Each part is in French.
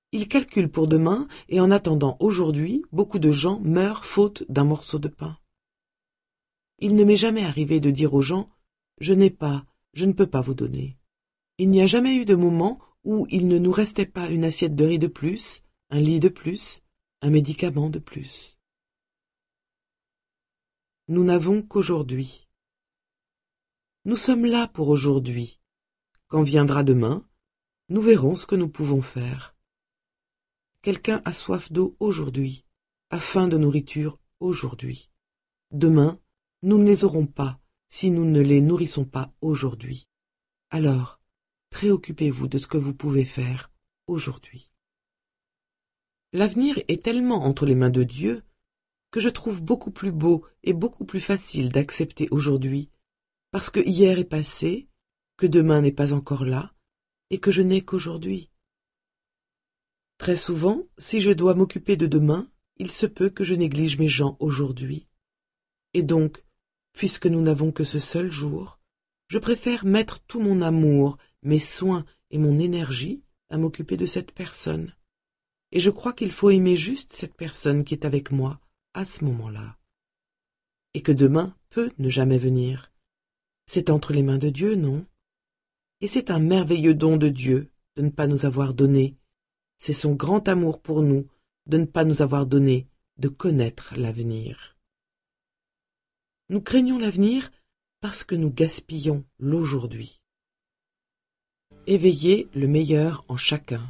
Ils calculent pour demain et en attendant aujourd'hui, beaucoup de gens meurent faute d'un morceau de pain. Il ne m'est jamais arrivé de dire aux gens « Je n'ai pas, je ne peux pas vous donner ». Il n'y a jamais eu de moment où il ne nous restait pas une assiette de riz de plus, un lit de plus, un médicament de plus. Nous n'avons qu'aujourd'hui. Nous sommes là pour aujourd'hui. Quand viendra demain, nous verrons ce que nous pouvons faire. Quelqu'un a soif d'eau aujourd'hui, a faim de nourriture aujourd'hui. Demain, nous ne les aurons pas si nous ne les nourrissons pas aujourd'hui. Alors, préoccupez-vous de ce que vous pouvez faire aujourd'hui. L'avenir est tellement entre les mains de Dieu que je trouve beaucoup plus beau et beaucoup plus facile d'accepter aujourd'hui, parce que hier est passé, que demain n'est pas encore là, et que je n'ai qu'aujourd'hui. Très souvent, si je dois m'occuper de demain, il se peut que je néglige mes gens aujourd'hui. Et donc, puisque nous n'avons que ce seul jour, je préfère mettre tout mon amour, mes soins et mon énergie à m'occuper de cette personne. Et je crois qu'il faut aimer juste cette personne qui est avec moi à ce moment-là. Et que demain peut ne jamais venir. C'est entre les mains de Dieu, non? Et c'est un merveilleux don de Dieu de ne pas nous avoir donné. C'est son grand amour pour nous de ne pas nous avoir donné de connaître l'avenir. Nous craignons l'avenir parce que nous gaspillons l'aujourd'hui. Éveillez le meilleur en chacun.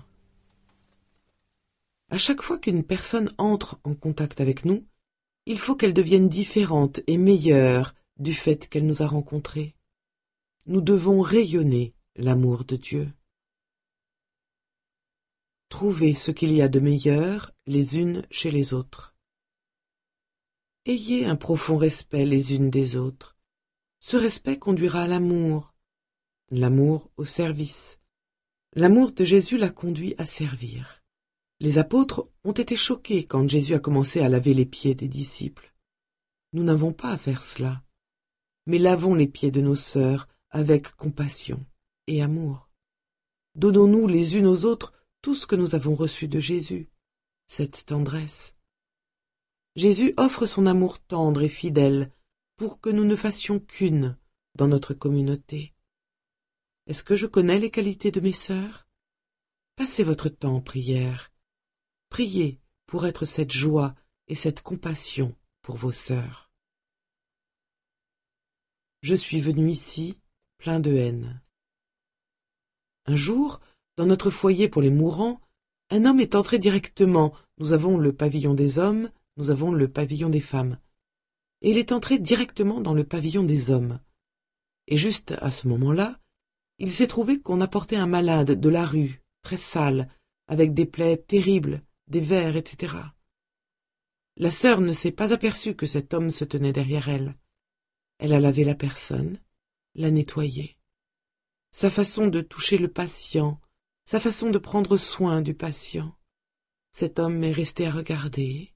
À chaque fois qu'une personne entre en contact avec nous, il faut qu'elle devienne différente et meilleure du fait qu'elle nous a rencontrés. Nous devons rayonner l'amour de Dieu. Trouvez ce qu'il y a de meilleur les unes chez les autres. Ayez un profond respect les unes des autres. Ce respect conduira à l'amour au service. L'amour de Jésus l'a conduit à servir. Les apôtres ont été choqués quand Jésus a commencé à laver les pieds des disciples. Nous n'avons pas à faire cela, mais lavons les pieds de nos sœurs avec compassion et amour. Donnons-nous les unes aux autres tout ce que nous avons reçu de Jésus, cette tendresse. Jésus offre son amour tendre et fidèle pour que nous ne fassions qu'une dans notre communauté. Est-ce que je connais les qualités de mes sœurs? Passez votre temps en prière. Priez pour être cette joie et cette compassion pour vos sœurs. Je suis venu ici plein de haine. Un jour, dans notre foyer pour les mourants, un homme est entré directement. Nous avons le pavillon des hommes, nous avons le pavillon des femmes. Et il est entré directement dans le pavillon des hommes. Et juste à ce moment-là, il s'est trouvé qu'on apportait un malade de la rue, très sale, avec des plaies terribles, des vers, etc. La sœur ne s'est pas aperçue que cet homme se tenait derrière elle. Elle a lavé la personne, l'a nettoyé. Sa façon de toucher le patient, sa façon de prendre soin du patient. Cet homme est resté à regarder,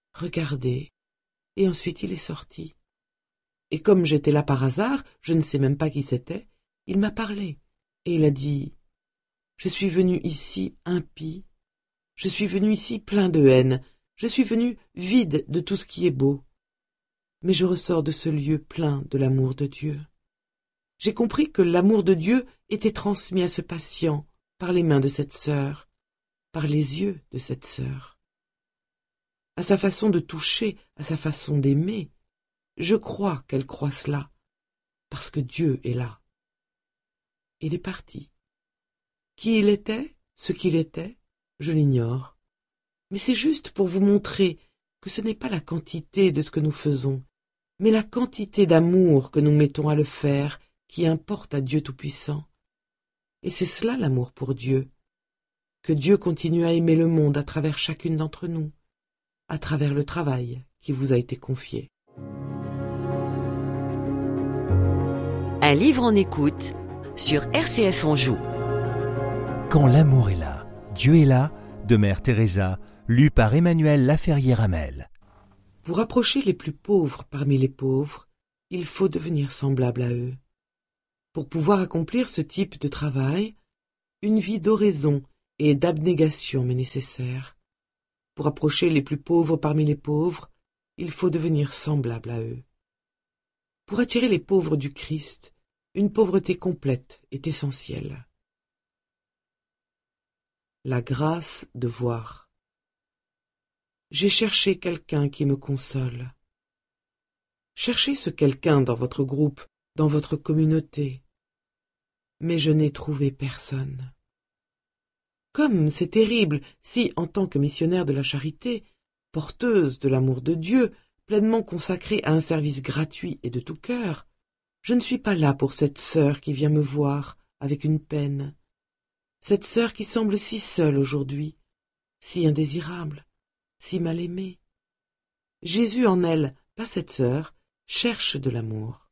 et ensuite il est sorti. Et comme j'étais là par hasard, je ne sais même pas qui c'était, il m'a parlé, et il a dit « Je suis venu ici impie, je suis venu ici plein de haine, je suis venu vide de tout ce qui est beau. Mais je ressors de ce lieu plein de l'amour de Dieu. J'ai compris que l'amour de Dieu était transmis à ce patient par les mains de cette sœur, par les yeux de cette sœur. À sa façon de toucher, à sa façon d'aimer, je crois qu'elle croit cela, parce que Dieu est là. Il est parti. Qui il était, ce qu'il était, je l'ignore. Mais c'est juste pour vous montrer que ce n'est pas la quantité de ce que nous faisons, mais la quantité d'amour que nous mettons à le faire qui importe à Dieu Tout-Puissant. Et c'est cela l'amour pour Dieu. Que Dieu continue à aimer le monde à travers chacune d'entre nous, à travers le travail qui vous a été confié. Un livre en écoute sur RCF Anjou. Quand l'amour est là, Dieu est là, de Mère Teresa, lu par Emmanuel Laferrière-Hamel. Pour approcher les plus pauvres parmi les pauvres, il faut devenir semblable à eux. Pour pouvoir accomplir ce type de travail, une vie d'oraison et d'abnégation m'est nécessaire. Pour approcher les plus pauvres parmi les pauvres, il faut devenir semblable à eux. Pour attirer les pauvres du Christ, une pauvreté complète est essentielle. La grâce de voir. J'ai cherché quelqu'un qui me console. Cherchez ce quelqu'un dans votre groupe, dans votre communauté. Mais je n'ai trouvé personne. Comme c'est terrible si, en tant que missionnaire de la charité, porteuse de l'amour de Dieu, pleinement consacrée à un service gratuit et de tout cœur, je ne suis pas là pour cette sœur qui vient me voir avec une peine, cette sœur qui semble si seule aujourd'hui, si indésirable, si mal aimée. Jésus en elle, pas cette sœur, cherche de l'amour.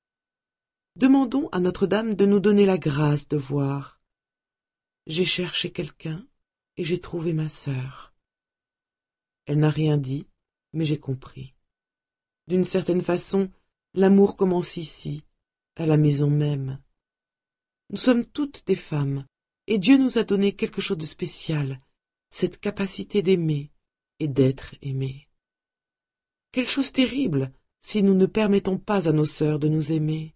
Demandons à Notre-Dame de nous donner la grâce de voir. J'ai cherché quelqu'un et j'ai trouvé ma sœur. Elle n'a rien dit, mais j'ai compris. D'une certaine façon, l'amour commence ici, à la maison même. Nous sommes toutes des femmes, et Dieu nous a donné quelque chose de spécial, cette capacité d'aimer et d'être aimées. Quelle chose terrible si nous ne permettons pas à nos sœurs de nous aimer.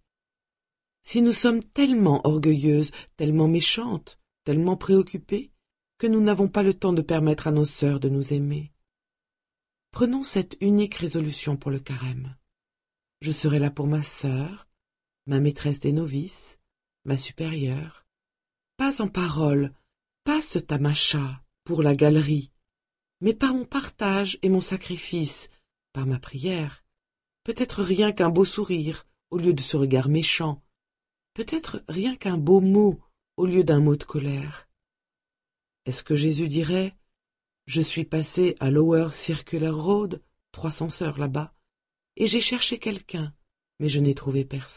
Si nous sommes tellement orgueilleuses, tellement méchantes, tellement préoccupées, que nous n'avons pas le temps de permettre à nos sœurs de nous aimer. Prenons cette unique résolution pour le carême. Je serai là pour ma sœur, ma maîtresse des novices, ma supérieure, pas en parole, pas ce tamacha pour la galerie, mais par mon partage et mon sacrifice, par ma prière, peut-être rien qu'un beau sourire au lieu de ce regard méchant, peut-être rien qu'un beau mot au lieu d'un mot de colère. Est-ce que Jésus dirait « Je suis passé à Lower Circular Road, 300 sœurs là-bas, et j'ai cherché quelqu'un, mais je n'ai trouvé personne. »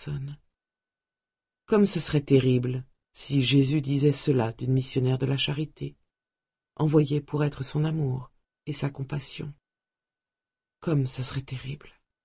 Comme ce serait terrible si Jésus disait cela d'une missionnaire de la charité, envoyée pour être son amour et sa compassion. Comme ce serait terrible.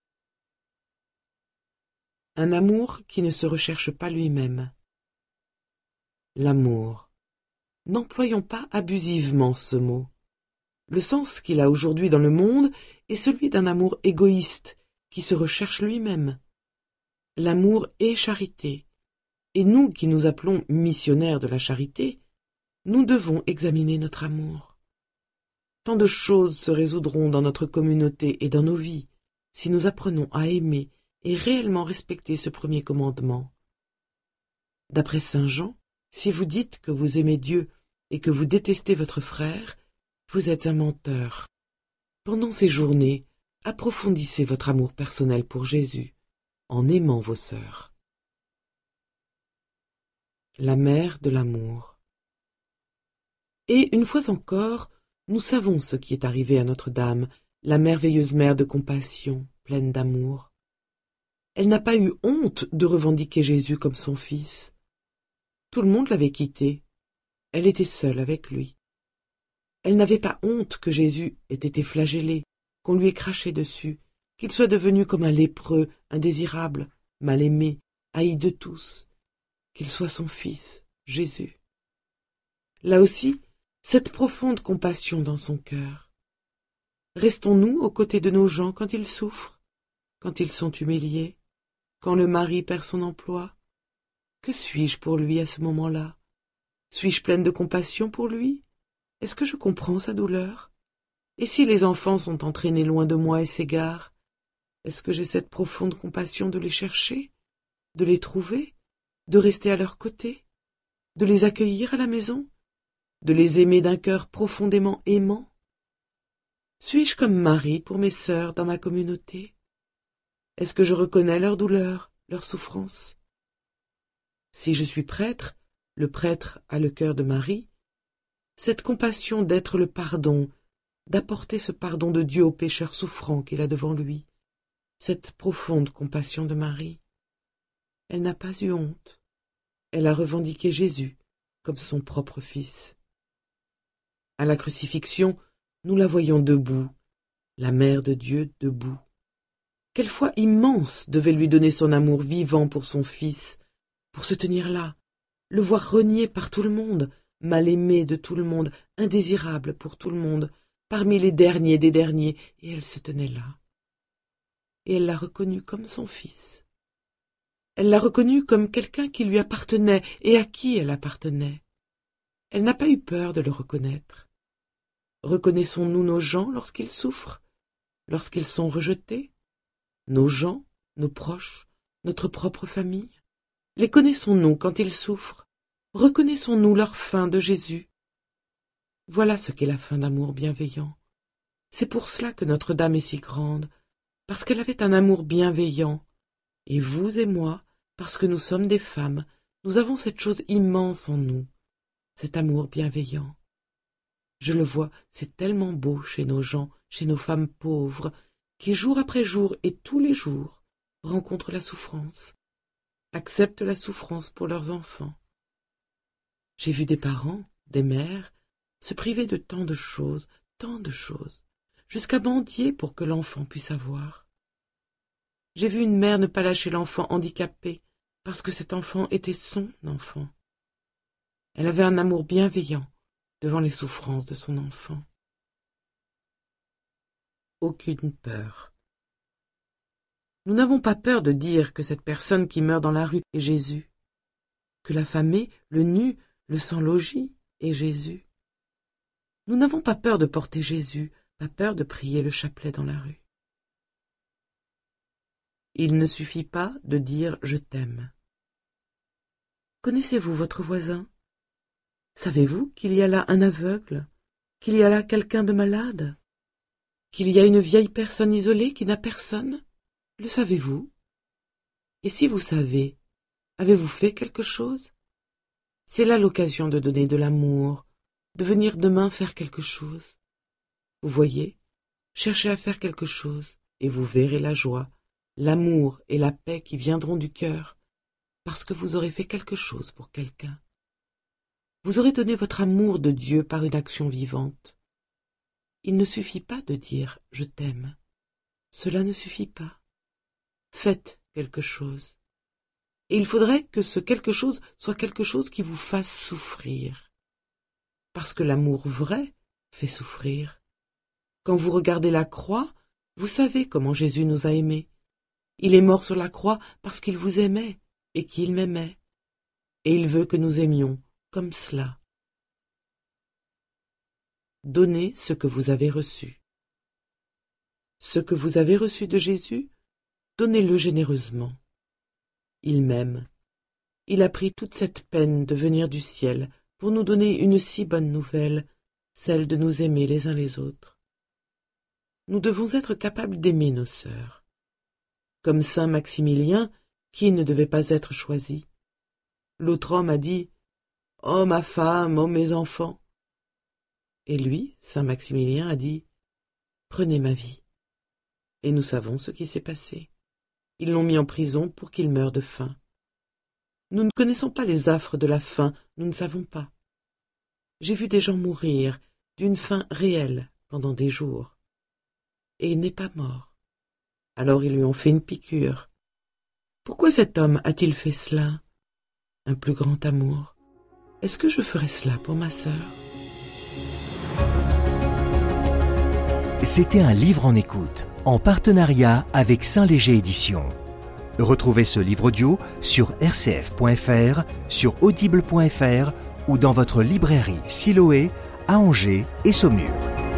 Un amour qui ne se recherche pas lui-même. L'amour. N'employons pas abusivement ce mot. Le sens qu'il a aujourd'hui dans le monde est celui d'un amour égoïste qui se recherche lui-même. L'amour est charité, et nous qui nous appelons missionnaires de la charité, nous devons examiner notre amour. Tant de choses se résoudront dans notre communauté et dans nos vies si nous apprenons à aimer et réellement respecter ce premier commandement. D'après saint Jean, si vous dites que vous aimez Dieu et que vous détestez votre frère, vous êtes un menteur. Pendant ces journées, approfondissez votre amour personnel pour Jésus en aimant vos sœurs. La mère de l'amour. Et une fois encore, nous savons ce qui est arrivé à Notre-Dame, la merveilleuse mère de compassion, pleine d'amour. Elle n'a pas eu honte de revendiquer Jésus comme son fils. Tout le monde l'avait quitté. Elle était seule avec lui. Elle n'avait pas honte que Jésus ait été flagellé, qu'on lui ait craché dessus, qu'il soit devenu comme un lépreux, indésirable, mal aimé, haï de tous, qu'il soit son fils, Jésus. Là aussi, cette profonde compassion dans son cœur. Restons-nous aux côtés de nos gens quand ils souffrent, quand ils sont humiliés, quand le mari perd son emploi? Que suis-je pour lui à ce moment-là? Suis-je pleine de compassion pour lui? Est-ce que je comprends sa douleur? Et si les enfants sont entraînés loin de moi et s'égarent, est-ce que j'ai cette profonde compassion de les chercher, de les trouver, de rester à leur côté, de les accueillir à la maison, de les aimer d'un cœur profondément aimant? Suis-je comme Marie pour mes sœurs dans ma communauté? Est-ce que je reconnais leur douleur, leur souffrance? Si je suis prêtre, le prêtre a le cœur de Marie, cette compassion d'être le pardon, d'apporter ce pardon de Dieu au pécheur souffrant qu'il a devant lui, cette profonde compassion de Marie. Elle n'a pas eu honte. Elle a revendiqué Jésus comme son propre fils. À la crucifixion, nous la voyons debout, la mère de Dieu debout. Quelle foi immense devait lui donner son amour vivant pour son fils, pour se tenir là, le voir renié par tout le monde, mal aimé de tout le monde, indésirable pour tout le monde, parmi les derniers des derniers, et elle se tenait là. Et elle l'a reconnu comme son fils. Elle l'a reconnu comme quelqu'un qui lui appartenait et à qui elle appartenait. Elle n'a pas eu peur de le reconnaître. Reconnaissons-nous nos gens lorsqu'ils souffrent, lorsqu'ils sont rejetés? Nos gens, nos proches, notre propre famille? Les connaissons-nous quand ils souffrent? Reconnaissons-nous leur fin de Jésus? Voilà ce qu'est la fin d'amour bienveillant. C'est pour cela que Notre-Dame est si grande, parce qu'elle avait un amour bienveillant. Et vous et moi, parce que nous sommes des femmes, nous avons cette chose immense en nous, cet amour bienveillant. Je le vois, c'est tellement beau chez nos gens, chez nos femmes pauvres, qui jour après jour et tous les jours rencontrent la souffrance, acceptent la souffrance pour leurs enfants. J'ai vu des parents, des mères, se priver de tant de choses, jusqu'à mendier pour que l'enfant puisse avoir. J'ai vu une mère ne pas lâcher l'enfant handicapé, parce que cet enfant était son enfant. Elle avait un amour bienveillant devant les souffrances de son enfant. Aucune peur. Nous n'avons pas peur de dire que cette personne qui meurt dans la rue est Jésus, que l'affamé, le nu, le sans-logis est Jésus. Nous n'avons pas peur de porter Jésus, pas peur de prier le chapelet dans la rue. Il ne suffit pas de dire « je t'aime ». Connaissez-vous votre voisin? Savez-vous qu'il y a là un aveugle? Qu'il y a là quelqu'un de malade? Qu'il y a une vieille personne isolée qui n'a personne? Le savez-vous? Et si vous savez, avez-vous fait quelque chose? C'est là l'occasion de donner de l'amour, de venir demain faire quelque chose. Vous voyez, cherchez à faire quelque chose, et vous verrez la joie, l'amour et la paix qui viendront du cœur, parce que vous aurez fait quelque chose pour quelqu'un. Vous aurez donné votre amour de Dieu par une action vivante. Il ne suffit pas de dire « je t'aime ». Cela ne suffit pas. Faites quelque chose. Et il faudrait que ce quelque chose soit quelque chose qui vous fasse souffrir. Parce que l'amour vrai fait souffrir. Quand vous regardez la croix, vous savez comment Jésus nous a aimés. Il est mort sur la croix parce qu'il vous aimait et qu'il m'aimait. Et il veut que nous aimions comme cela. Donnez ce que vous avez reçu. Ce que vous avez reçu de Jésus, donnez-le généreusement. Il m'aime. Il a pris toute cette peine de venir du ciel pour nous donner une si bonne nouvelle, celle de nous aimer les uns les autres. Nous devons être capables d'aimer nos sœurs. Comme saint Maximilien, qui ne devait pas être choisi. L'autre homme a dit « Oh ma femme, oh mes enfants !» Et lui, saint Maximilien, a dit « Prenez ma vie !» Et nous savons ce qui s'est passé. Ils l'ont mis en prison pour qu'il meure de faim. Nous ne connaissons pas les affres de la faim, nous ne savons pas. J'ai vu des gens mourir d'une faim réelle pendant des jours. Et il n'est pas mort. Alors ils lui ont fait une piqûre. Pourquoi cet homme a-t-il fait cela? Un plus grand amour. Est-ce que je ferais cela pour ma sœur? C'était un livre en écoute, en partenariat avec Saint-Léger Éditions. Retrouvez ce livre audio sur rcf.fr, sur audible.fr ou dans votre librairie Siloé, à Angers et Saumur.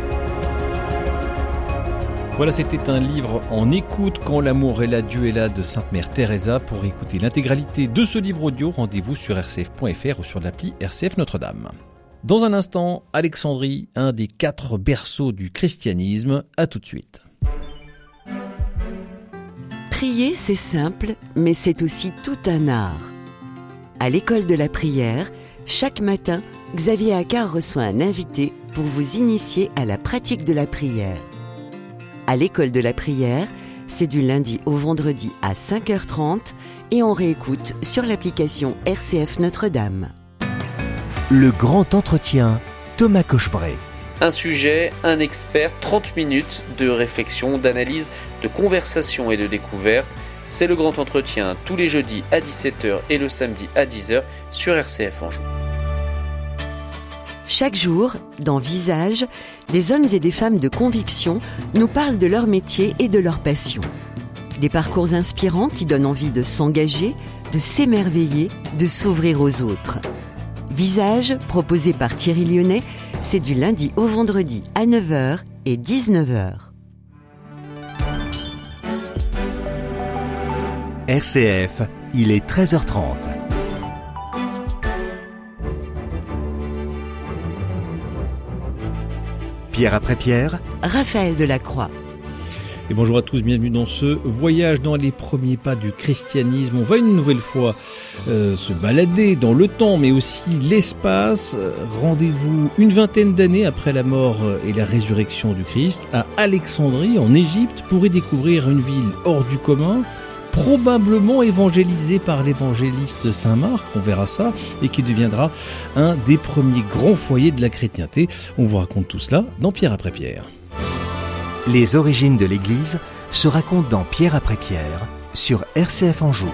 Voilà, c'était un livre en écoute, Quand l'amour est là, Dieu est là, de Sainte Mère Teresa. Pour écouter l'intégralité de ce livre audio, rendez-vous sur rcf.fr ou sur l'appli RCF Notre-Dame. Dans un instant, Alexandrie, un des 4 berceaux du christianisme. À tout de suite. Prier, c'est simple, mais c'est aussi tout un art. À l'école de la prière, chaque matin, Xavier Accart reçoit un invité pour vous initier à la pratique de la prière. À l'école de la prière, c'est du lundi au vendredi à 5h30 et on réécoute sur l'application RCF Notre-Dame. Le grand entretien, Thomas Cochebray. Un sujet, un expert, 30 minutes de réflexion, d'analyse, de conversation et de découverte. C'est le grand entretien tous les jeudis à 17h et le samedi à 10h sur RCF Anjou. Chaque jour, dans Visage, des hommes et des femmes de conviction nous parlent de leur métier et de leur passion. Des parcours inspirants qui donnent envie de s'engager, de s'émerveiller, de s'ouvrir aux autres. Visage, proposé par Thierry Lyonnais, c'est du lundi au vendredi à 9h et 19h. RCF, il est 13h30. Pierre après Pierre, Raphaël Delacroix. Et bonjour à tous, bienvenue dans ce voyage dans les premiers pas du christianisme. On va une nouvelle fois se balader dans le temps, mais aussi l'espace. Rendez-vous une vingtaine d'années après la mort et la résurrection du Christ à Alexandrie, en Égypte, pour y découvrir une ville hors du commun, probablement évangélisée par l'évangéliste Saint Marc, on verra ça, et qui deviendra un des premiers grands foyers de la chrétienté. On vous raconte tout cela dans Pierre après Pierre. les origines de l'Église se racontent dans Pierre après Pierre sur RCF Anjou.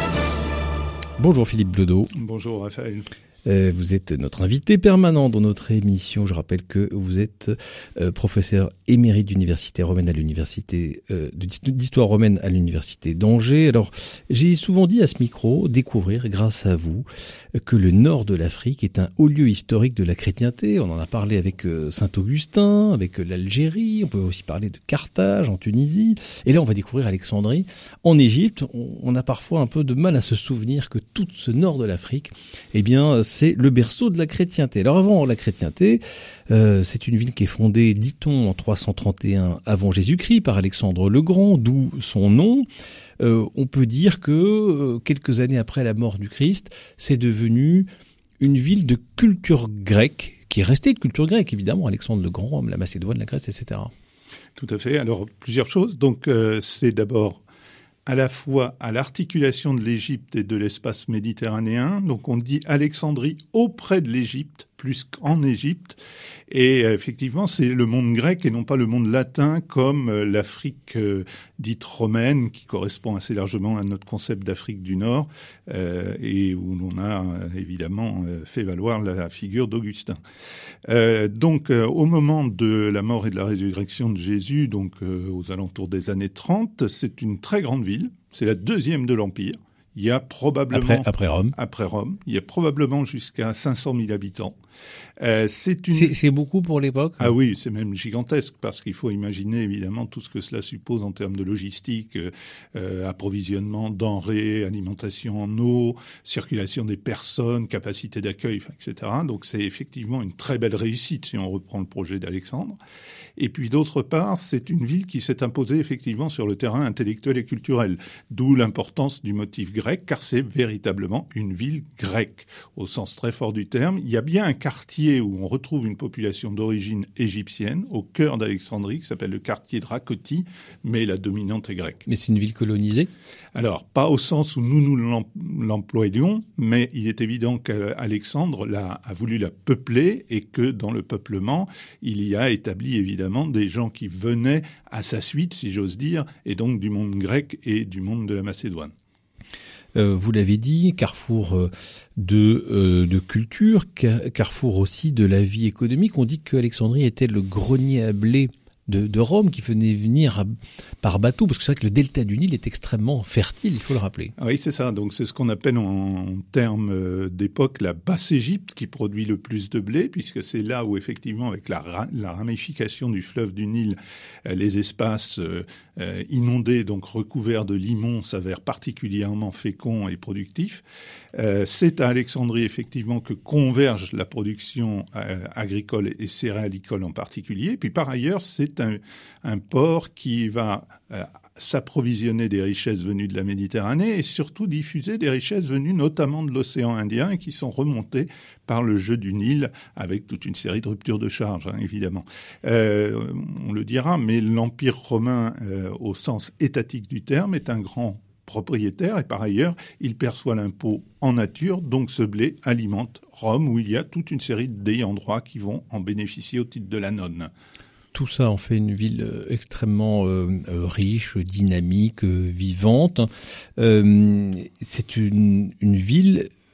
Bonjour Philippe Bleudot. Bonjour Raphaël. Vous êtes notre invité permanent dans notre émission. Je rappelle que vous êtes professeur émérite d'université romaine à l'université d'histoire romaine à l'université d'Angers. Alors, j'ai souvent dit à ce micro, découvrir grâce à vous, que le nord de l'Afrique est un haut lieu historique de la chrétienté. On en a parlé avec Saint-Augustin, avec l'Algérie. On peut aussi parler de Carthage en Tunisie. Et là, on va découvrir Alexandrie en Égypte. On a parfois un peu de mal à se souvenir que tout ce nord de l'Afrique, eh bien, c'est le berceau de la chrétienté. Alors avant la chrétienté, c'est une ville qui est fondée, dit-on, en 331 avant Jésus-Christ par Alexandre le Grand, d'où son nom. On peut dire que quelques années après la mort du Christ, c'est devenu une ville de culture grecque, qui est restée de culture grecque, évidemment, Alexandre le Grand, la Macédoine, la Grèce, etc. Tout à fait. Alors, plusieurs choses. Donc, c'est d'abord à la fois à l'articulation de l'Égypte et de l'espace méditerranéen. Donc on dit Alexandrie auprès de l'Égypte, plus qu'en Égypte. Et effectivement, c'est le monde grec et non pas le monde latin comme l'Afrique dite romaine, qui correspond assez largement à notre concept d'Afrique du Nord, et où l'on a évidemment fait valoir la figure d'Augustin. Donc au moment de la mort et de la résurrection de Jésus, donc aux alentours des années 30, c'est une très grande ville. C'est la deuxième de l'Empire. Il y a probablement après Rome. Après Rome, il y a probablement jusqu'à 500 000 habitants. C'est beaucoup pour l'époque. Ah oui, c'est même gigantesque parce qu'il faut imaginer évidemment tout ce que cela suppose en termes de logistique, approvisionnement, denrées, alimentation en eau, circulation des personnes, capacité d'accueil, etc. Donc c'est effectivement une très belle réussite si on reprend le projet d'Alexandre. Et puis d'autre part, c'est une ville qui s'est imposée effectivement sur le terrain intellectuel et culturel, d'où l'importance du motif grec, car c'est véritablement une ville grecque au sens très fort du terme. Il y a bien un quartier où on retrouve une population d'origine égyptienne, au cœur d'Alexandrie, qui s'appelle le quartier de Rakoti, mais la dominante est grecque. Mais c'est une ville colonisée ? Alors, pas au sens où nous l'employons, mais il est évident qu'Alexandre a voulu la peupler et que dans le peuplement, il y a établi évidemment des gens qui venaient à sa suite, si j'ose dire, et donc du monde grec et du monde de la Macédoine. Vous l'avez dit, carrefour de culture, carrefour aussi de la vie économique. On dit qu'Alexandrie était le grenier à blé de Rome qui venait venir par bateau, parce que c'est vrai que le delta du Nil est extrêmement fertile, il faut le rappeler. Oui, c'est ça. Donc c'est ce qu'on appelle en termes d'époque la Basse-Égypte qui produit le plus de blé, puisque c'est là où effectivement avec la ramification du fleuve du Nil, les espaces inondés, donc recouverts de limon, s'avèrent particulièrement féconds et productifs. C'est à Alexandrie effectivement que converge la production agricole et céréalicole en particulier. Puis par ailleurs, c'est un port qui va s'approvisionner des richesses venues de la Méditerranée et surtout diffuser des richesses venues notamment de l'océan Indien et qui sont remontées par le jeu du Nil avec toute une série de ruptures de charge, évidemment. On le dira, mais l'Empire romain, au sens étatique du terme, est un grand propriétaire et par ailleurs, il perçoit l'impôt en nature, donc ce blé alimente Rome où il y a toute une série d'ayants droit qui vont en bénéficier au titre de la nonne. Tout ça en fait une ville extrêmement riche, dynamique, vivante. C'est une ville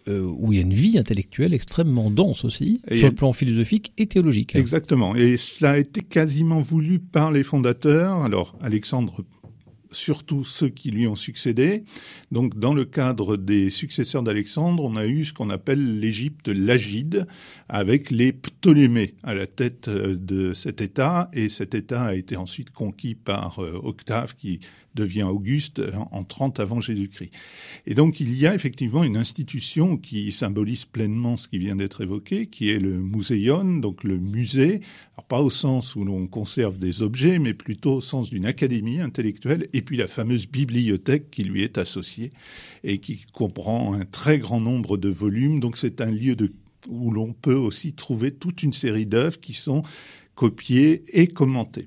où il y a une vie intellectuelle extrêmement dense aussi, sur le plan philosophique et théologique. Exactement. Et cela a été quasiment voulu par les fondateurs. Alors, Alexandre, surtout ceux qui lui ont succédé. Donc, dans le cadre des successeurs d'Alexandre, on a eu ce qu'on appelle l'Égypte lagide, avec les Ptolémées à la tête de cet État. Et cet État a été ensuite conquis par Octave, qui devient Auguste en 30 avant Jésus-Christ. Et donc, il y a effectivement une institution qui symbolise pleinement ce qui vient d'être évoqué, qui est le Muséon, donc le musée. Alors, pas au sens où l'on conserve des objets, mais plutôt au sens d'une académie intellectuelle, et puis la fameuse bibliothèque qui lui est associée et qui comprend un très grand nombre de volumes. Donc, c'est un lieu où l'on peut aussi trouver toute une série d'œuvres qui sont copiées et commentées.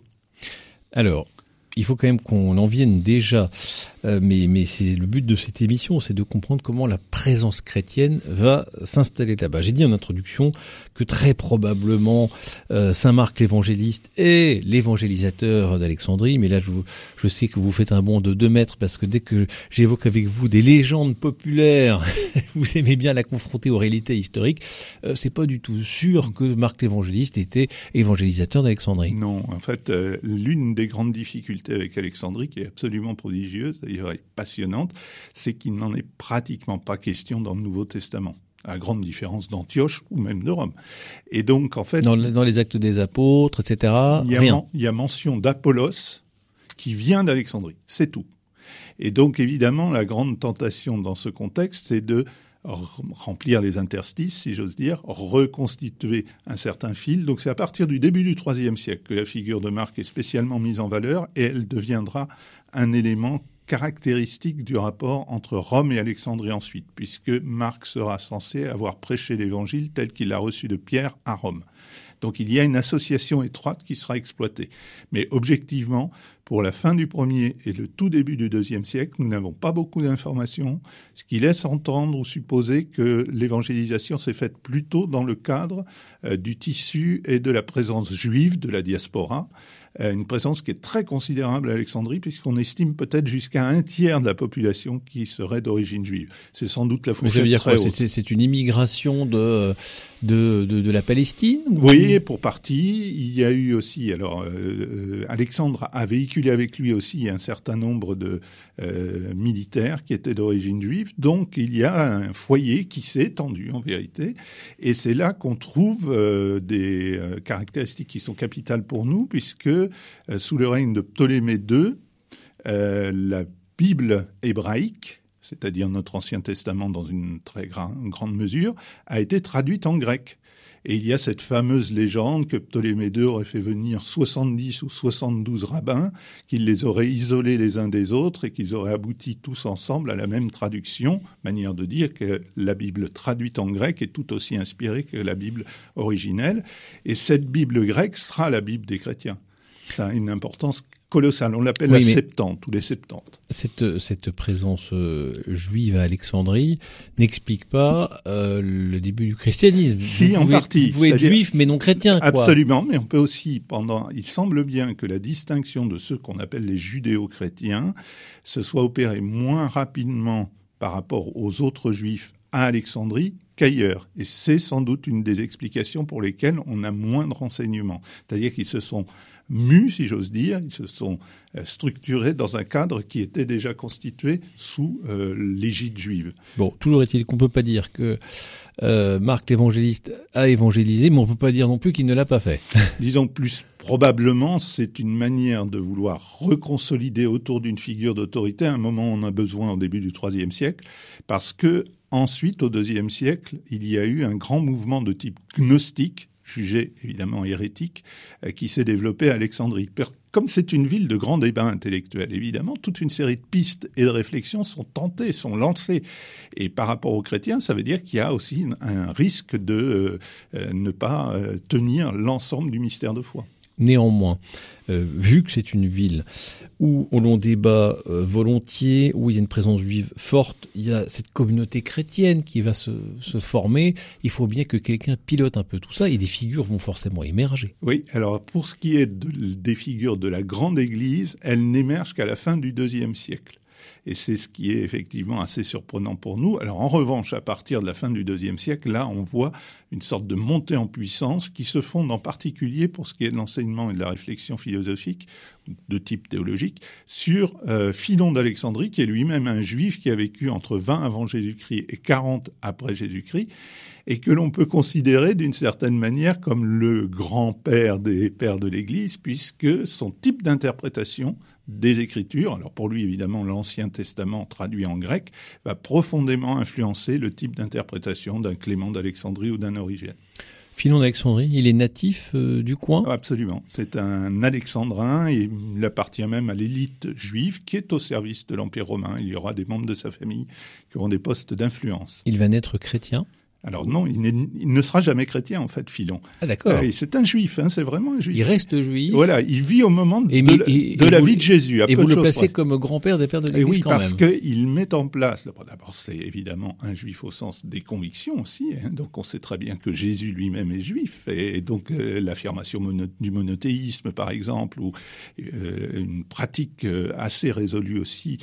Alors, il faut quand même qu'on en vienne déjà, mais c'est le but de cette émission, c'est de comprendre comment la présence chrétienne va s'installer là-bas. J'ai dit en introduction que très probablement Saint Marc l'évangéliste est l'évangélisateur d'Alexandrie, mais là je sais que vous faites un bond de 2 mètres parce que dès que j'évoque avec vous des légendes populaires, vous aimez bien la confronter aux réalités historiques, c'est pas du tout sûr que Marc l'évangéliste était évangélisateur d'Alexandrie. Non, en fait, l'une des grandes difficultés avec Alexandrie, qui est absolument prodigieuse, d'ailleurs et passionnante, c'est qu'il n'en est pratiquement pas question dans le Nouveau Testament, à la grande différence d'Antioche ou même de Rome. Et donc, en fait... Dans les Actes des Apôtres, etc., rien. Il y a mention d'Apollos qui vient d'Alexandrie, c'est tout. Et donc, évidemment, la grande tentation dans ce contexte, c'est de remplir les interstices, si j'ose dire, reconstituer un certain fil. Donc c'est à partir du début du IIIe siècle que la figure de Marc est spécialement mise en valeur et elle deviendra un élément caractéristique du rapport entre Rome et Alexandrie ensuite, puisque Marc sera censé avoir prêché l'évangile tel qu'il l'a reçu de Pierre à Rome. Donc il y a une association étroite qui sera exploitée. Mais objectivement, pour la fin du 1er et le tout début du 2e siècle, nous n'avons pas beaucoup d'informations, ce qui laisse entendre ou supposer que l'évangélisation s'est faite plutôt dans le cadre du tissu et de la présence juive de la diaspora, une présence qui est très considérable à Alexandrie, puisqu'on estime peut-être jusqu'à 1/3 de la population qui serait d'origine juive. C'est sans doute la fourchette très haute. Mais ça veut dire quoi ? C'est une immigration de la Palestine ? Oui, pour partie. Il y a eu aussi... Alors, Alexandre a véhiculé avec lui aussi un certain nombre de militaires qui étaient d'origine juive. Donc, il y a un foyer qui s'est étendu, en vérité. Et c'est là qu'on trouve des caractéristiques qui sont capitales pour nous, puisque sous le règne de Ptolémée II, la Bible hébraïque, c'est-à-dire notre Ancien Testament dans une très grande mesure, a été traduite en grec. Et il y a cette fameuse légende que Ptolémée II aurait fait venir 70 ou 72 rabbins, qu'ils les auraient isolés les uns des autres et qu'ils auraient abouti tous ensemble à la même traduction, manière de dire que la Bible traduite en grec est tout aussi inspirée que la Bible originelle. Et cette Bible grecque sera la Bible des chrétiens. Ça a une importance colossale. On l'appelle la Septante ou les Septantes. Cette présence juive à Alexandrie n'explique pas le début du christianisme. Si, en partie. Vous pouvez être juif mais non chrétien, quoi. Absolument, mais on peut aussi, il semble bien que la distinction de ceux qu'on appelle les judéo-chrétiens se soit opérée moins rapidement par rapport aux autres juifs à Alexandrie qu'ailleurs. Et c'est sans doute une des explications pour lesquelles on a moins de renseignements. C'est-à-dire qu'ils se sont mus, si j'ose dire, ils se sont structurés dans un cadre qui était déjà constitué sous l'égide juive. Bon, toujours est-il qu'on peut pas dire que Marc l'évangéliste a évangélisé, mais on peut pas dire non plus qu'il ne l'a pas fait. Disons plus probablement, c'est une manière de vouloir reconsolider autour d'une figure d'autorité à un moment où on a besoin au début du IIIe siècle, parce que ensuite, au IIe siècle, il y a eu un grand mouvement de type gnostique, jugé évidemment hérétique, qui s'est développé à Alexandrie. Comme c'est une ville de grands débats intellectuels, évidemment, toute une série de pistes et de réflexions sont tentées, sont lancées. Et par rapport aux chrétiens, ça veut dire qu'il y a aussi un risque de ne pas tenir l'ensemble du mystère de foi. Néanmoins, vu que c'est une ville où l'on débat volontiers, où il y a une présence juive forte, il y a cette communauté chrétienne qui va se former, il faut bien que quelqu'un pilote un peu tout ça et des figures vont forcément émerger. Oui, alors pour ce qui est des figures de la grande Église, elles n'émergent qu'à la fin du IIe siècle. Et c'est ce qui est effectivement assez surprenant pour nous. Alors en revanche, à partir de la fin du IIe siècle, là, on voit une sorte de montée en puissance qui se fonde en particulier pour ce qui est de l'enseignement et de la réflexion philosophique, de type théologique, sur Philon d'Alexandrie, qui est lui-même un juif qui a vécu entre 20 avant Jésus-Christ et 40 après Jésus-Christ, et que l'on peut considérer d'une certaine manière comme le grand-père des pères de l'Église, puisque son type d'interprétation des Écritures, alors pour lui évidemment l'Ancien Testament traduit en grec, va profondément influencer le type d'interprétation d'un Clément d'Alexandrie ou d'un Origène. Philon d'Alexandrie, il est natif du coin ? Absolument. C'est un alexandrin et il appartient même à l'élite juive qui est au service de l'Empire romain. Il y aura des membres de sa famille qui auront des postes d'influence. Il va naître chrétien ? Alors non, il ne sera jamais chrétien en fait, Philon. Ah d'accord. C'est un juif, c'est vraiment un juif. Il reste juif. Voilà, il vit au moment de la vie de Jésus. Et vous le placez comme grand-père des pères de l'Église quand même. Oui, parce qu'il met en place, d'abord c'est évidemment un juif au sens des convictions aussi, donc on sait très bien que Jésus lui-même est juif, et donc l'affirmation du monothéisme par exemple, ou une pratique assez résolue aussi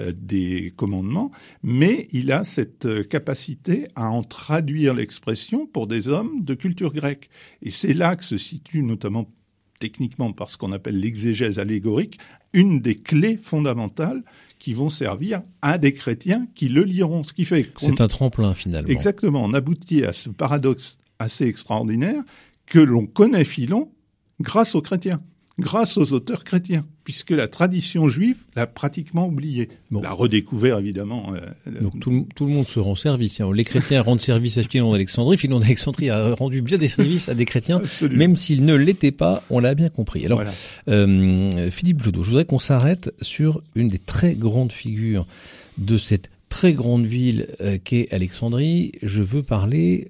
des commandements, mais il a cette capacité à en traduire l'expression pour des hommes de culture grecque. Et c'est là que se situe notamment techniquement par ce qu'on appelle l'exégèse allégorique, une des clés fondamentales qui vont servir à des chrétiens qui le liront. Ce qui fait c'est un tremplin finalement. Exactement, on aboutit à ce paradoxe assez extraordinaire que l'on connaît Philon grâce aux chrétiens, grâce aux auteurs chrétiens, puisque la tradition juive l'a pratiquement oublié. Bon. L'a redécouvert, évidemment. Donc tout le monde se rend service. Les chrétiens rendent service à Philon d'Alexandrie. Philon d'Alexandrie a rendu bien des services à des chrétiens, absolument, même s'ils ne l'étaient pas, on l'a bien compris. Alors, voilà. Philippe Bloudot, je voudrais qu'on s'arrête sur une des très grandes figures de cette très grande ville qu'est Alexandrie. Je veux parler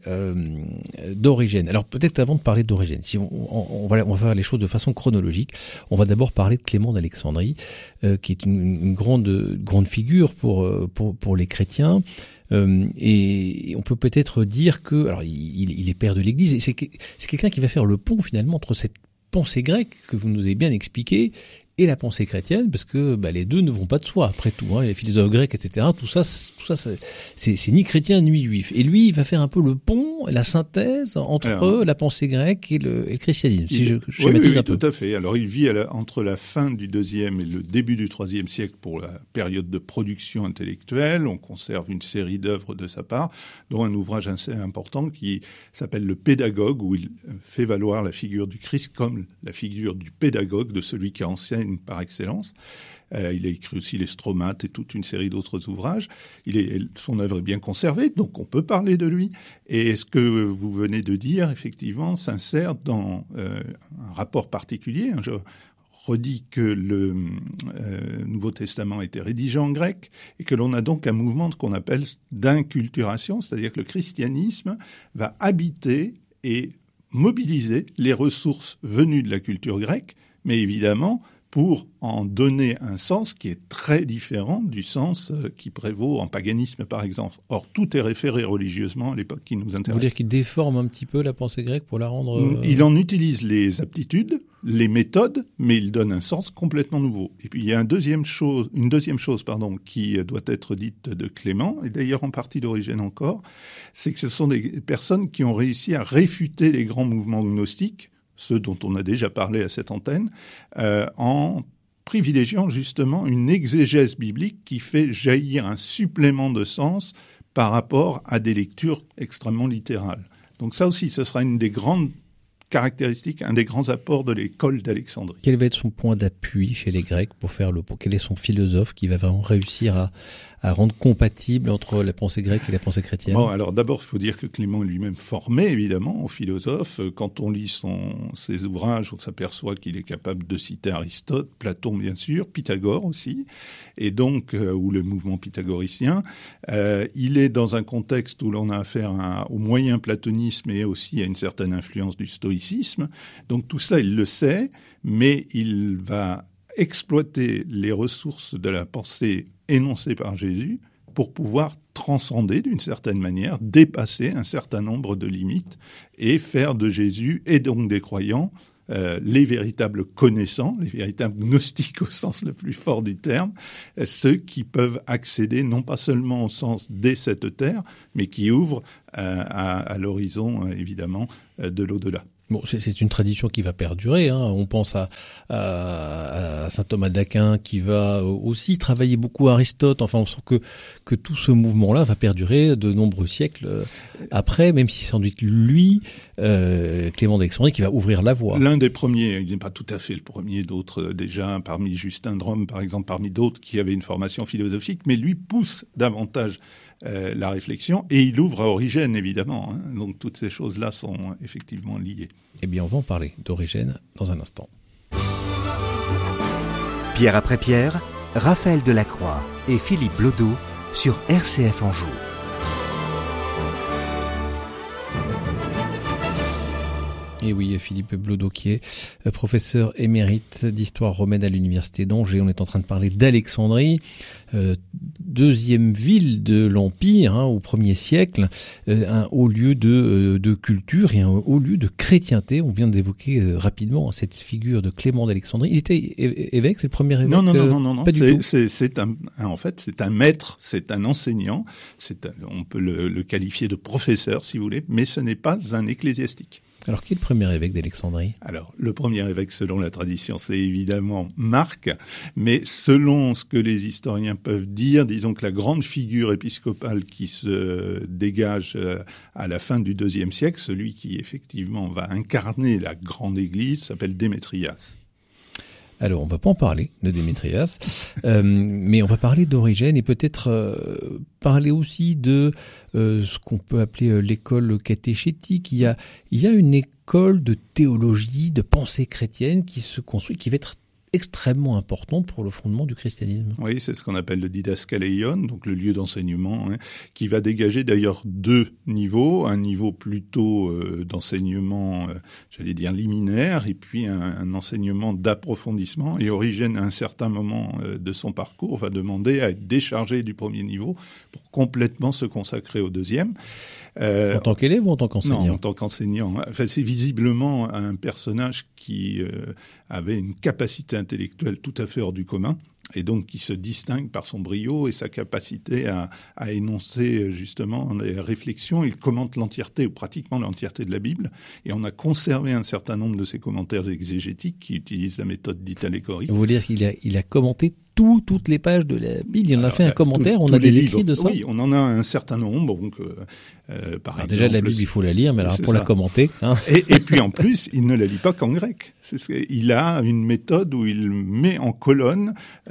d'Origène. Alors peut-être avant de parler d'Origène, si on va faire les choses de façon chronologique, on va d'abord parler de Clément d'Alexandrie, qui est une grande figure pour les chrétiens. Et on peut peut-être dire que, alors il est père de l'Église, et c'est quelqu'un qui va faire le pont finalement entre cette pensée grecque que vous nous avez bien expliquée et la pensée chrétienne, parce que les deux ne vont pas de soi, après tout, les philosophes grecs, etc. Tout ça, c'est ni chrétien ni juif. Et lui, il va faire un peu le pont, la synthèse entre la pensée grecque et le christianisme, si je schématise un peu. Tout à fait. Alors, il vit entre la fin du IIe et le début du IIIe siècle pour la période de production intellectuelle. On conserve une série d'œuvres de sa part, dont un ouvrage assez important qui s'appelle Le Pédagogue, où il fait valoir la figure du Christ comme la figure du pédagogue, de celui qui enseigne par excellence. Il a écrit aussi les Stromates et toute une série d'autres ouvrages. Son œuvre est bien conservée, donc on peut parler de lui. Et ce que vous venez de dire, effectivement, s'insère dans un rapport particulier. Je redis que le Nouveau Testament a été rédigé en grec et que l'on a donc un mouvement qu'on appelle d'inculturation, c'est-à-dire que le christianisme va habiter et mobiliser les ressources venues de la culture grecque, mais évidemment pour en donner un sens qui est très différent du sens qui prévaut en paganisme, par exemple. Or, tout est référé religieusement à l'époque qui nous intéresse. Vous voulez dire qu'il déforme un petit peu la pensée grecque pour la rendre... Il en utilise les aptitudes, les méthodes, mais il donne un sens complètement nouveau. Et puis, il y a une deuxième chose qui doit être dite de Clément, et d'ailleurs en partie d'Origène encore, c'est que ce sont des personnes qui ont réussi à réfuter les grands mouvements gnostiques, ceux dont on a déjà parlé à cette antenne, en privilégiant justement une exégèse biblique qui fait jaillir un supplément de sens par rapport à des lectures extrêmement littérales. Donc ça aussi, ce sera une des grandes caractéristiques, un des grands apports de l'école d'Alexandrie. Quel va être son point d'appui chez les Grecs pour faire le pont ? Quel est son philosophe qui va vraiment réussir à rendre compatible entre la pensée grecque et la pensée chrétienne ? Bon, alors d'abord, il faut dire que Clément est lui-même formé, évidemment, aux philosophes. Quand on lit ses ouvrages, on s'aperçoit qu'il est capable de citer Aristote, Platon, bien sûr, Pythagore aussi, et donc, ou le mouvement pythagoricien. Il est dans un contexte où l'on a affaire au moyen platonisme et aussi à une certaine influence du stoïcisme. Donc tout ça, il le sait, mais il va exploiter les ressources de la pensée énoncée par Jésus pour pouvoir transcender d'une certaine manière, dépasser un certain nombre de limites et faire de Jésus et donc des croyants les véritables connaissants, les véritables gnostiques au sens le plus fort du terme, ceux qui peuvent accéder non pas seulement au sens des sept terres, mais qui ouvrent à l'horizon, évidemment, de l'au-delà. Bon, c'est une tradition qui va perdurer. Hein. On pense à saint Thomas d'Aquin qui va aussi travailler beaucoup Aristote. Enfin, on sent que tout ce mouvement-là va perdurer de nombreux siècles après, même si c'est sans doute lui, Clément d'Alexandrie, qui va ouvrir la voie. L'un des premiers, il n'est pas tout à fait le premier, d'autres déjà, parmi Justin de Rome, par exemple, parmi d'autres qui avaient une formation philosophique, mais lui pousse davantage la réflexion, et il ouvre à Origène, évidemment. Hein. Donc toutes ces choses-là sont effectivement liées. Eh bien, on va en parler d'Origène dans un instant. Pierre après Pierre, Raphaël Delacroix et Philippe Blodeau sur RCF Anjou. Et oui, Philippe Blodeau qui est professeur émérite d'histoire romaine à l'université d'Angers. On est en train de parler d'Alexandrie, deuxième ville de l'Empire au 1er siècle, un haut lieu de culture et un haut lieu de chrétienté. On vient d'évoquer rapidement cette figure de Clément d'Alexandrie. Il était évêque, c'est le premier évêque? Non. Pas du tout. C'est un maître, c'est un enseignant. On peut le qualifier de professeur, si vous voulez, mais ce n'est pas un ecclésiastique. Alors, qui est le premier évêque d'Alexandrie? Alors, le premier évêque, selon la tradition, c'est évidemment Marc, mais selon ce que les historiens peuvent dire, disons que la grande figure épiscopale qui se dégage à la fin du IIe siècle, celui qui effectivement va incarner la grande église, s'appelle Démétrias. Alors, on va pas en parler de Démétrias, mais on va parler d'Origène et peut-être parler aussi de ce qu'on peut appeler l'école catéchétique. Il y a une école de théologie, de pensée chrétienne qui se construit, qui va être extrêmement importante pour le fondement du christianisme. Oui, c'est ce qu'on appelle le didaskaleion, donc le lieu d'enseignement, qui va dégager d'ailleurs deux niveaux, un niveau plutôt d'enseignement, j'allais dire liminaire, et puis un enseignement d'approfondissement. Et Origène, à un certain moment de son parcours, va demander à être déchargé du premier niveau pour complètement se consacrer au deuxième. En tant qu'élève ou en tant qu'enseignant? Non, en tant qu'enseignant. Enfin, c'est visiblement un personnage qui avait une capacité intellectuelle tout à fait hors du commun, et donc qui se distingue par son brio et sa capacité à énoncer justement des réflexions. Il commente l'entièreté, ou pratiquement l'entièreté de la Bible, et on a conservé un certain nombre de ses commentaires exégétiques qui utilisent la méthode dite allégorie. Vous voulez dire qu'il a commenté toutes les pages de la Bible? Il en a fait un commentaire, on a des écrits de ça? Oui, on en a un certain nombre. Donc, par exemple, déjà, la Bible, il faut la lire, mais alors pour la commenter. Et puis en plus, il ne la lit pas qu'en grec. Il a une méthode où il met en colonne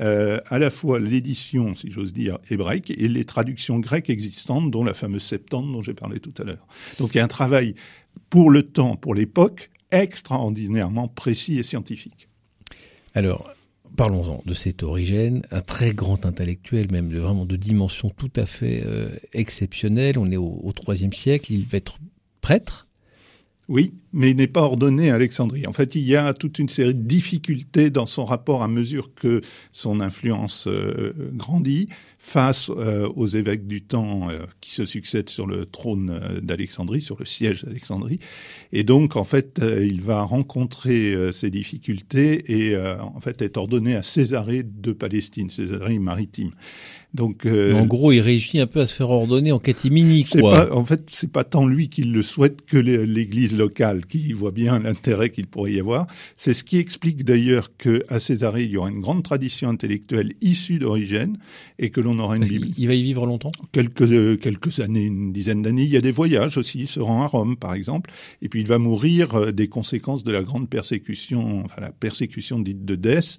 à la fois l'édition, si j'ose dire, hébraïque et les traductions grecques existantes, dont la fameuse Septante dont j'ai parlé tout à l'heure. Donc il y a un travail pour le temps, pour l'époque, extraordinairement précis et scientifique. Alors, parlons-en de cet Origène, un très grand intellectuel, même vraiment de dimension tout à fait exceptionnelle. On est au IIIe siècle, il va être prêtre. Oui, mais il n'est pas ordonné à Alexandrie. En fait, il y a toute une série de difficultés dans son rapport à mesure que son influence grandit face aux évêques du temps qui se succèdent sur le trône d'Alexandrie, sur le siège d'Alexandrie. Et donc, en fait, il va rencontrer ces difficultés et en fait être ordonné à Césarée de Palestine, Césarée maritime. Donc, en gros, il réussit un peu à se faire ordonner en catimini, quoi. En fait, c'est pas tant lui qui le souhaite que l'église locale qui voit bien l'intérêt qu'il pourrait y avoir. C'est ce qui explique d'ailleurs qu'à Césarée, il y aura une grande tradition intellectuelle issue d'Origène et que l'on aura une Bible. Il va y vivre longtemps? Quelques années, une dizaine d'années. Il y a des voyages aussi. Il se rend à Rome, par exemple. Et puis, il va mourir des conséquences de la grande persécution, enfin, la persécution dite de Dès.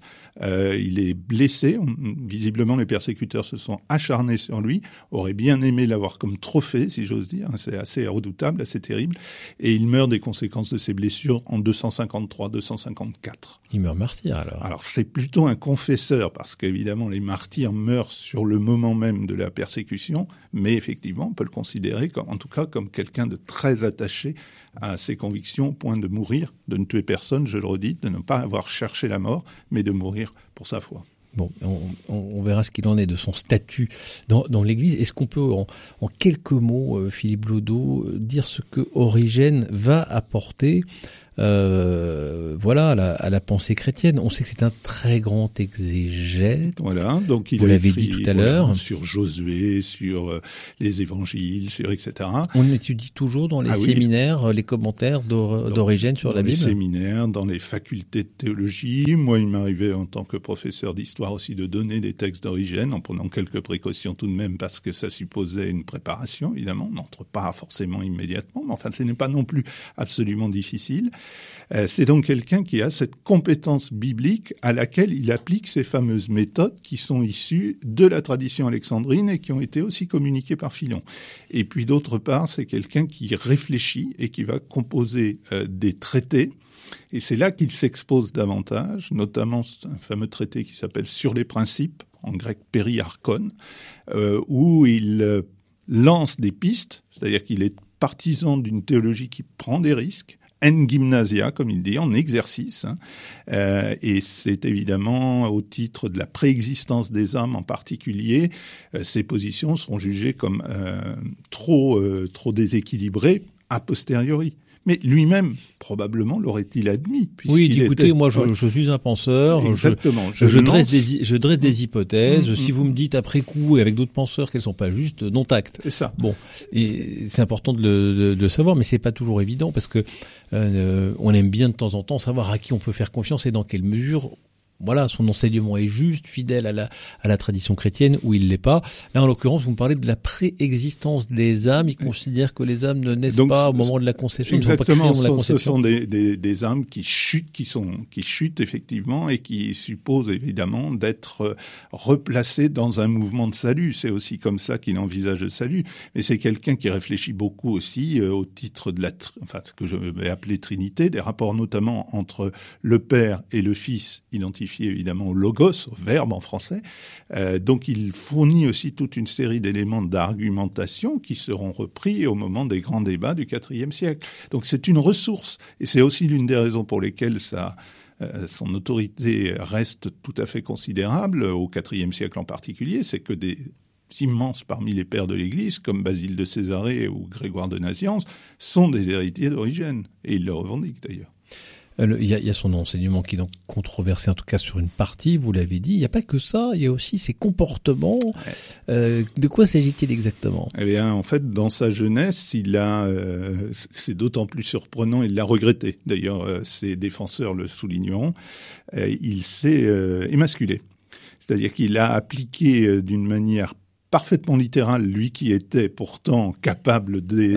Il est blessé. Visiblement, les persécuteurs se sont acharnés sur lui, auraient bien aimé l'avoir comme trophée, si j'ose dire. C'est assez redoutable, assez terrible. Et il meurt des conséquences de ses blessures en 253-254. Il meurt martyr, alors. Alors, c'est plutôt un confesseur, parce qu'évidemment, les martyrs meurent sur le moment même de la persécution, mais effectivement, on peut le considérer en tout cas comme quelqu'un de très attaché à ses convictions, au point de mourir, de ne tuer personne, je le redis, de ne pas avoir cherché la mort, mais de mourir pour sa foi. Bon, on verra ce qu'il en est de son statut dans l'Église. Est-ce qu'on peut, en quelques mots, Philippe Blodeau, dire ce que Origène va apporter voilà, à la pensée chrétienne. On sait que c'est un très grand exégète. Voilà, donc il Vous a l'avez écrit, dit tout à l'heure. Sur Josué, sur les évangiles, sur etc. On étudie toujours dans les séminaires les commentaires d'Origène sur la Bible. Dans les séminaires, dans les facultés de théologie. Moi, il m'arrivait en tant que professeur d'histoire aussi de donner des textes d'Origène en prenant quelques précautions tout de même parce que ça supposait une préparation, évidemment. On n'entre pas forcément immédiatement, mais enfin, ce n'est pas non plus absolument difficile. C'est donc quelqu'un qui a cette compétence biblique à laquelle il applique ces fameuses méthodes qui sont issues de la tradition alexandrine et qui ont été aussi communiquées par Philon. Et puis d'autre part, c'est quelqu'un qui réfléchit et qui va composer des traités. Et c'est là qu'il s'expose davantage, notamment un fameux traité qui s'appelle « Sur les principes », en grec « Périarchon », où il lance des pistes, c'est-à-dire qu'il est partisan d'une théologie qui prend des risques, en gymnasia, comme il dit, en exercice. Et c'est évidemment au titre de la préexistence des âmes en particulier, ces positions seront jugées comme trop déséquilibrées a posteriori. Mais lui-même, probablement, l'aurait-il admis. Oui, il dit, écoutez, moi, je suis un penseur. Exactement. Je dresse des hypothèses. Si vous me dites après coup, et avec d'autres penseurs qu'elles sont pas justes, non tact. C'est ça. Bon. Et c'est important de le savoir, mais c'est pas toujours évident parce que, on aime bien de temps en temps savoir à qui on peut faire confiance et dans quelle mesure. Voilà, son enseignement est juste, fidèle à la tradition chrétienne, ou il l'est pas. Là, en l'occurrence, vous me parlez de la préexistence des âmes. Il considère que les âmes ne naissent pas au moment de la conception. Exactement, ce sont des âmes qui chutent effectivement et qui supposent évidemment d'être replacées dans un mouvement de salut. C'est aussi comme ça qu'il envisage le salut. Mais c'est quelqu'un qui réfléchit beaucoup aussi au titre de ce que je vais appeler Trinité, des rapports notamment entre le Père et le Fils, identifié évidemment au logos, au verbe en français. Donc il fournit aussi toute une série d'éléments d'argumentation qui seront repris au moment des grands débats du IVe siècle. Donc c'est une ressource et c'est aussi l'une des raisons pour lesquelles son autorité reste tout à fait considérable au IVe siècle en particulier, c'est que des immenses parmi les pères de l'Église, comme Basile de Césarée ou Grégoire de Nazianze, sont des héritiers d'Origène et ils le revendiquent d'ailleurs. Il y a son enseignement qui est donc controversé, en tout cas sur une partie, vous l'avez dit. Il n'y a pas que ça, il y a aussi ses comportements. Ouais. De quoi s'agit-il exactement ? Eh bien, en fait, dans sa jeunesse, c'est d'autant plus surprenant, il l'a regretté. D'ailleurs, ses défenseurs le souligneront. Il s'est émasculé. C'est-à-dire qu'il a appliqué d'une manière parfaitement littéral, lui qui était pourtant capable des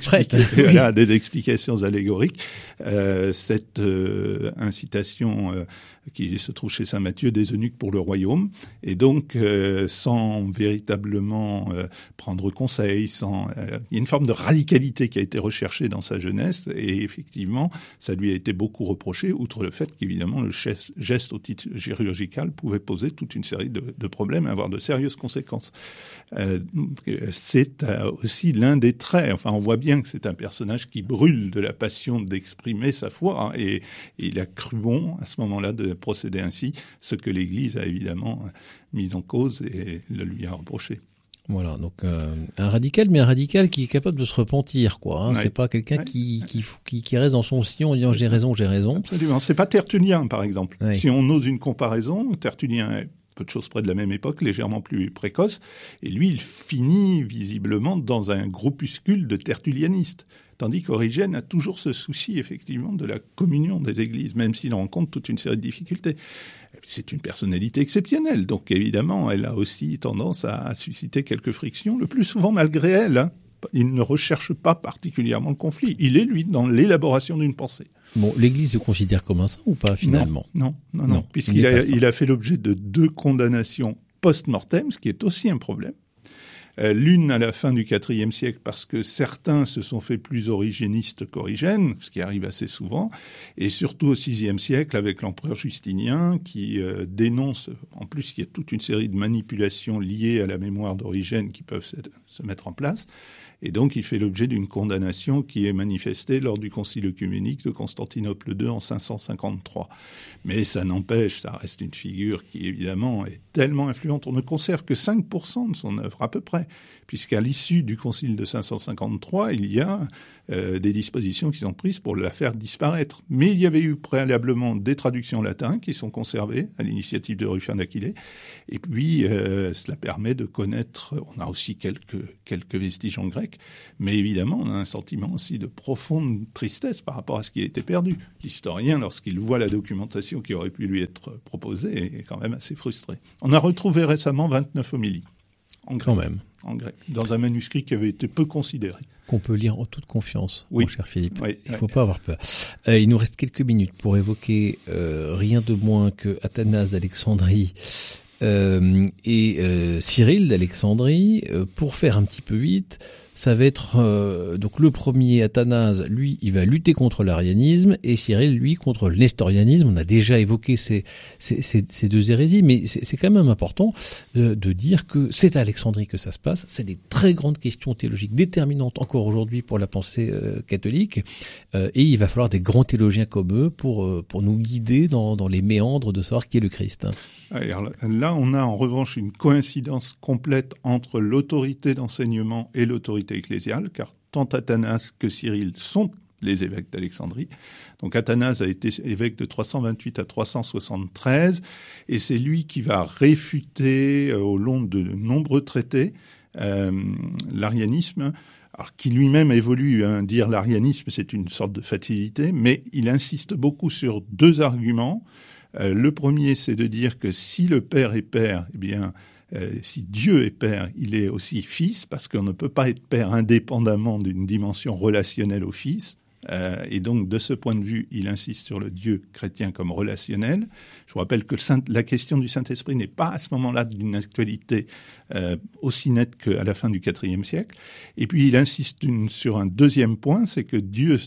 explications allégoriques, cette incitation qui se trouve chez saint Matthieu des eunuques pour le royaume, et donc sans véritablement prendre conseil, il y a une forme de radicalité qui a été recherchée dans sa jeunesse, et effectivement, ça lui a été beaucoup reproché, outre le fait qu'évidemment le geste au titre chirurgical pouvait poser toute une série de problèmes et avoir de sérieuses conséquences. C'est aussi l'un des traits. Enfin, on voit bien que c'est un personnage qui brûle de la passion d'exprimer sa foi, hein, et il a cru bon à ce moment-là de procéder ainsi, ce que l'Église a évidemment mis en cause et le lui a reproché. Voilà, donc un radical, mais un radical qui est capable de se repentir, quoi. Hein. Ouais. C'est pas quelqu'un qui reste dans son sillon en disant j'ai raison. Absolument. C'est pas Tertullien, par exemple. Ouais. Si on ose une comparaison, Tertullien est peu de choses près de la même époque, légèrement plus précoce, et lui, il finit visiblement dans un groupuscule de tertullianistes. Tandis qu'Origène a toujours ce souci, effectivement, de la communion des églises, même s'il rencontre toute une série de difficultés. C'est une personnalité exceptionnelle, donc évidemment, elle a aussi tendance à susciter quelques frictions, le plus souvent malgré elle. Hein. Il ne recherche pas particulièrement le conflit. Il est, lui, dans l'élaboration d'une pensée. Bon, l'Église le considère comme un saint ou pas, finalement ? Non, puisqu'il a fait l'objet de 2 condamnations post-mortem, ce qui est aussi un problème. L'une à la fin du IVe siècle parce que certains se sont fait plus origénistes qu'Origène, ce qui arrive assez souvent, et surtout au VIe siècle avec l'empereur Justinien qui dénonce, en plus il y a toute une série de manipulations liées à la mémoire d'Origène qui peuvent se mettre en place, Et donc, il fait l'objet d'une condamnation qui est manifestée lors du Concile œcuménique de Constantinople II en 553. Mais ça n'empêche, ça reste une figure qui, évidemment, est tellement influente. On ne conserve que 5% de son œuvre, à peu près, puisqu'à l'issue du Concile de 553, il y a des dispositions qui sont prises pour la faire disparaître. Mais il y avait eu préalablement des traductions latines qui sont conservées à l'initiative de Rufin d'Aquilée. Et puis, cela permet de connaître, on a aussi quelques vestiges en grec, mais évidemment, on a un sentiment aussi de profonde tristesse par rapport à ce qui a été perdu. L'historien, lorsqu'il voit la documentation qui aurait pu lui être proposée, est quand même assez frustré. On a retrouvé récemment 29 homélies. Quand même. En grec, dans un manuscrit qui avait été peu considéré. Qu'on peut lire en toute confiance, oui. Mon cher Philippe. Oui, il ne faut pas avoir peur. Il nous reste quelques minutes pour évoquer rien de moins que Athanase d'Alexandrie et Cyril d'Alexandrie. Pour faire un petit peu vite, ça va être donc le premier, Athanase, lui, il va lutter contre l'arianisme, et Cyril, lui, contre le nestorianisme. On a déjà évoqué ces deux hérésies, mais c'est quand même important de dire que c'est à Alexandrie que ça se passe. C'est des très grandes questions théologiques déterminantes encore aujourd'hui pour la pensée catholique, et il va falloir des grands théologiens comme eux pour nous guider dans les méandres de savoir qui est le Christ. Alors là, on a en revanche une coïncidence complète entre l'autorité d'enseignement et l'autorité ecclésiale, car tant Athanase que Cyril sont les évêques d'Alexandrie. Donc Athanase a été évêque de 328 à 373, et c'est lui qui va réfuter au long de nombreux traités l'arianisme, alors qui lui-même évolue. Dire l'arianisme, c'est une sorte de facilité, mais il insiste beaucoup sur deux arguments. Le premier, c'est de dire que si le Père est Père, eh bien, si Dieu est Père, il est aussi Fils, parce qu'on ne peut pas être Père indépendamment d'une dimension relationnelle au Fils. Et donc, de ce point de vue, il insiste sur le Dieu chrétien comme relationnel. Je vous rappelle que la question du Saint-Esprit n'est pas à ce moment-là d'une actualité aussi nette qu'à la fin du IVe siècle. Et puis, il insiste sur un deuxième point, c'est que Dieu,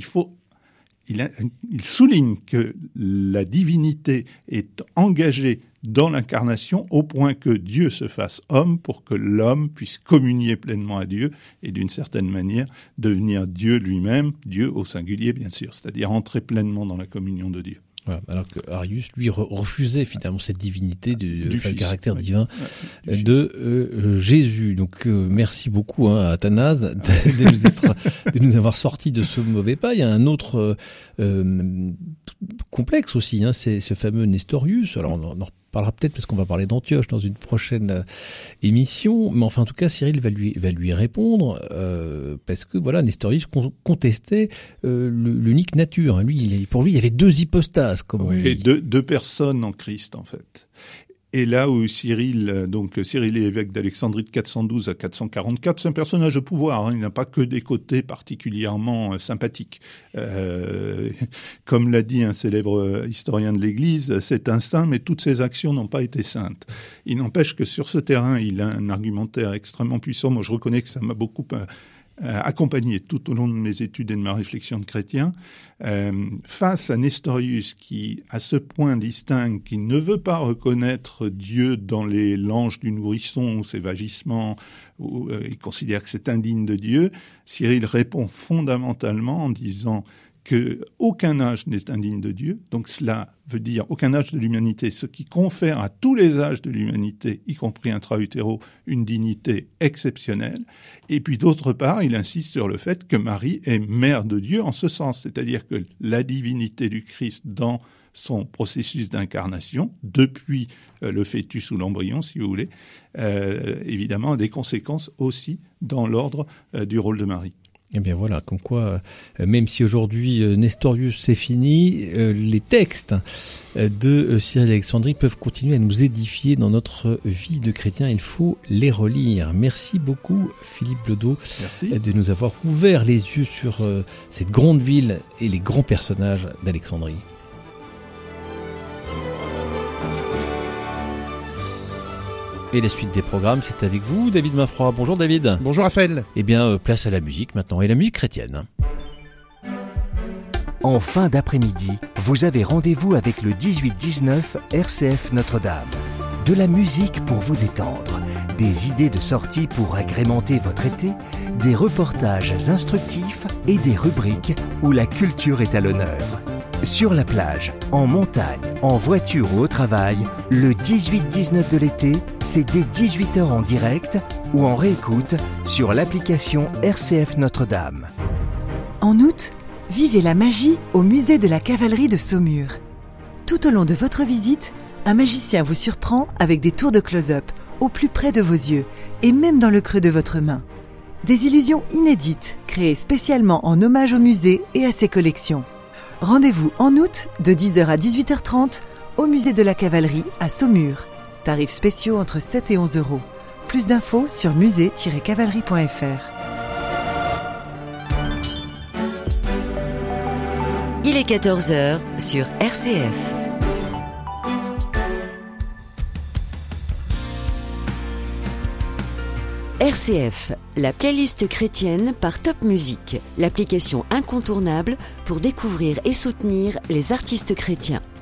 il souligne que la divinité est engagée dans l'incarnation au point que Dieu se fasse homme pour que l'homme puisse communier pleinement à Dieu et d'une certaine manière devenir Dieu lui-même, Dieu au singulier bien sûr, c'est-à-dire entrer pleinement dans la communion de Dieu. Voilà, alors que Arius, lui, refusait finalement cette divinité, le caractère divin de Jésus. Donc merci beaucoup à Athanase de nous avoir sortis de ce mauvais pas. Il y a un autre complexe aussi, c'est ce fameux Nestorius. Alors on en reparlera peut-être parce qu'on va parler d'Antioche dans une prochaine émission. Mais enfin, en tout cas, Cyril va lui répondre parce que voilà, Nestorius contestait l'unique nature. Pour lui, il y avait deux hypostases. Oui, deux personnes en Christ, en fait. Et là où Cyril est évêque d'Alexandrie de 412 à 444, c'est un personnage de pouvoir. Il n'a pas que des côtés particulièrement sympathiques. Comme l'a dit un célèbre historien de l'Église, c'est un saint, mais toutes ses actions n'ont pas été saintes. Il n'empêche que sur ce terrain, il a un argumentaire extrêmement puissant. Moi, je reconnais que ça m'a beaucoup accompagné tout au long de mes études et de ma réflexion de chrétien, face à Nestorius qui, à ce point, distingue qu'il ne veut pas reconnaître Dieu dans les langes du nourrisson ou ses vagissements, où il considère que c'est indigne de Dieu. Cyril répond fondamentalement en disant que aucun âge n'est indigne de Dieu, donc cela veut dire aucun âge de l'humanité, ce qui confère à tous les âges de l'humanité, y compris intra-utéro, une dignité exceptionnelle. Et puis d'autre part, il insiste sur le fait que Marie est mère de Dieu en ce sens, c'est-à-dire que la divinité du Christ dans son processus d'incarnation, depuis le fœtus ou l'embryon, si vous voulez, évidemment a des conséquences aussi dans l'ordre du rôle de Marie. Eh bien voilà, comme quoi, même si aujourd'hui Nestorius c'est fini, les textes de Cyril d'Alexandrie peuvent continuer à nous édifier dans notre vie de chrétien. Il faut les relire. Merci beaucoup Philippe Blodeau de nous avoir ouvert les yeux sur cette grande ville et les grands personnages d'Alexandrie. Et la suite des programmes, c'est avec vous, David Maffroy. Bonjour David. Bonjour Raphaël. Eh bien, place à la musique maintenant, et la musique chrétienne. En fin d'après-midi, vous avez rendez-vous avec le 18-19 RCF Notre-Dame. De la musique pour vous détendre, des idées de sortie pour agrémenter votre été, des reportages instructifs et des rubriques où la culture est à l'honneur. Sur la plage, en montagne, en voiture ou au travail, le 18-19 de l'été, c'est dès 18h en direct ou en réécoute sur l'application RCF Notre-Dame. En août, vivez la magie au musée de la cavalerie de Saumur. Tout au long de votre visite, un magicien vous surprend avec des tours de close-up au plus près de vos yeux et même dans le creux de votre main. Des illusions inédites créées spécialement en hommage au musée et à ses collections. Rendez-vous en août de 10h à 18h30 au musée de la cavalerie à Saumur. Tarifs spéciaux entre 7 et 11 euros. Plus d'infos sur musée-cavalerie.fr. Il est 14h sur RCF. RCF, la playlist chrétienne par Top Music, l'application incontournable pour découvrir et soutenir les artistes chrétiens.